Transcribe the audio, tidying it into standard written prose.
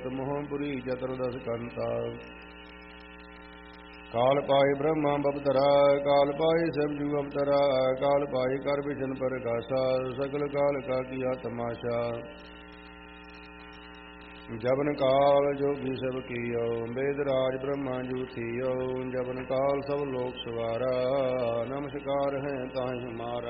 मोहपुरी चतुर्दश कंता। काल पाए ब्रह्मा बपतरा काल पाए सब जू अवतरा काल पाए कर बिशन पर गासा सकल काल का किया तमाशा। जबन काल जोगी सब कियो वेद राज ब्रह्मा जू थियो जबन काल सब लोक सवारा नमस्कार है ताहि हमारा।